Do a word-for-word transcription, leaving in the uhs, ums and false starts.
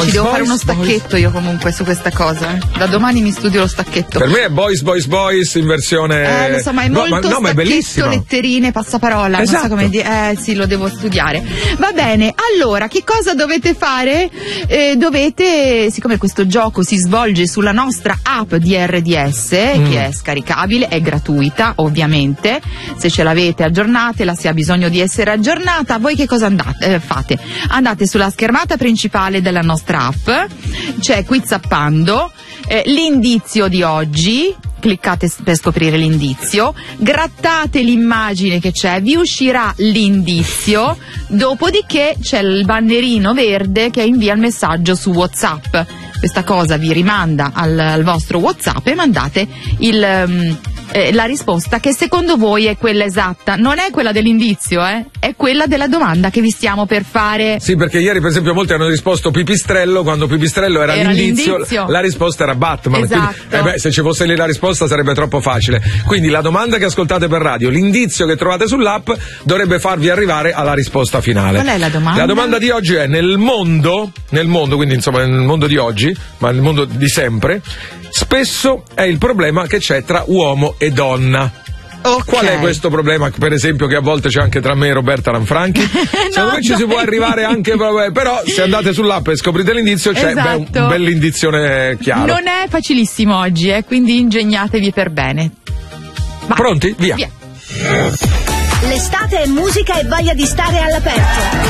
Ci devo boys, fare uno boys. stacchetto io comunque su questa cosa. eh. Da domani mi studio lo stacchetto. Per me è Boys Boys Boys in versione. Eh, lo so, ma è no, molto ma, no, ma è stacchetto, bellissimo. letterine, passaparola. Esatto. Non so come dire. Eh sì, lo devo studiare. Va bene, allora, che cosa dovete fare? Eh, dovete, siccome questo gioco si svolge sulla nostra app di R D S, Mm. che è scaricabile, è gratuita, ovviamente. Se ce l'avete, aggiornatela, se ha bisogno di essere aggiornata, voi che cosa andate, eh, fate? Andate sulla schermata principale della nostra app, c'è Quizappando, eh, l'indizio di oggi, cliccate s- per scoprire l'indizio, grattate l'immagine che c'è, vi uscirà l'indizio, dopodiché c'è il bannerino verde che invia il messaggio su WhatsApp. Questa cosa vi rimanda al, al vostro WhatsApp e mandate il, um, eh, la risposta che secondo voi è quella esatta. Non è quella dell'indizio, eh? È quella della domanda che vi stiamo per fare. Sì, perché ieri per esempio molti hanno risposto pipistrello, quando pipistrello era, Era l'indizio, l'indizio. la risposta era Batman. Esatto. Quindi, eh beh, se ci fosse lì la risposta sarebbe troppo facile. Quindi la domanda che ascoltate per radio, l'indizio che trovate sull'app dovrebbe farvi arrivare alla risposta finale. Qual è la domanda? La domanda di oggi è: nel mondo, nel mondo, quindi insomma nel mondo di oggi, ma nel mondo di sempre, spesso è il problema che c'è tra uomo e donna. Ok. Qual è questo problema, per esempio, che a volte c'è anche tra me e Roberta Lanfranchi? Secondo me ci si può dai. arrivare anche, però se andate sull'app e scoprite l'indizio c'è beh, un, Esatto. un bell'indizione chiaro. Non è facilissimo oggi, eh? Quindi ingegnatevi per bene. Vai. Pronti? Via. Via. L'estate è musica e voglia di stare all'aperto.